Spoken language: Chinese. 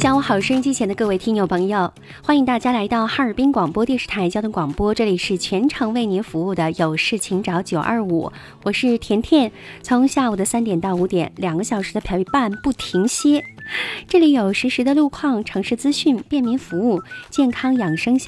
下午好，收音机前的各位听友朋友，欢迎大家来到哈尔滨广播电视台交通广播，这里是全程为您服务的有事请找925，我是甜甜，从下午的3点到5点，2个小时的陪伴不停歇。这里有实时的路况、城市资讯、便民服务、健康养生